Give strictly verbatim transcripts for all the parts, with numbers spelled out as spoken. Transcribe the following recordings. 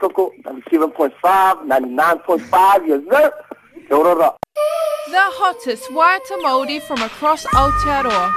Toko, ninety-seven point five, ninety-nine point five, yes sir. Kia ora. The hottest waiata Māori from across Aotearoa.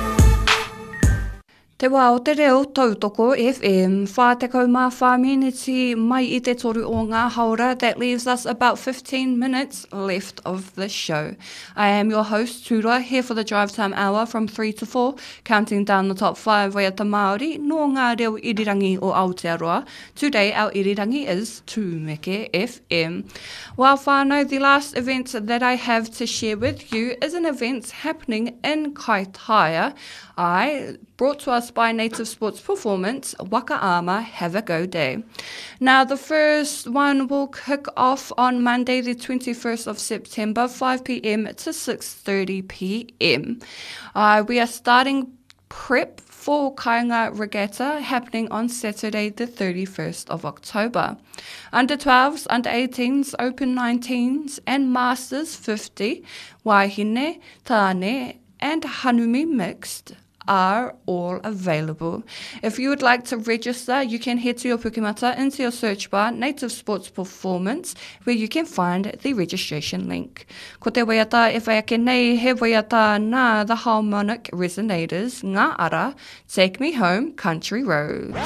Te wā o te reo Tautoko F M, whātekau mā whāminiti mai I te toru o ngā haora. That leaves us about fifteen minutes left of the show. I am your host, Tura, here for the Drive Time Hour from three to four, counting down the top five waiata Māori no ngā reo irirangi o Aotearoa. Today our irirangi is Tūmeke F M. While whānau, the last event that I have to share with you is an event happening in Kaitaia. I brought to us by Native Sports Performance, Waka Ama Have a Go Day. Now, the first one will kick off on Monday, the twenty-first of September, five p.m. to six thirty p.m. Uh, we are starting prep for Kāinga Regatta happening on Saturday, the thirty-first of October. Under twelves, under eighteens, open nineteens, and masters fifty, Waihine, Tāne, and Hanumi mixed are all available. If you would like to register, you can head to your Pukimata into your search bar, Native Sports Performance, where you can find the registration link. Ko te waiata e whai ake nei, he waiata nā the Harmonic Resonators, ngā ara, Take Me Home, Country Roads.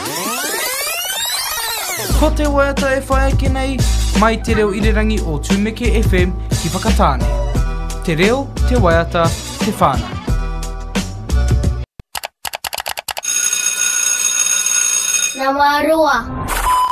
Ko te waiata e whai ake nei, mai te reo irirangi o Tūmeke F M ki Whakatāne. Te reo, te waiata, te whānau. Nama roa.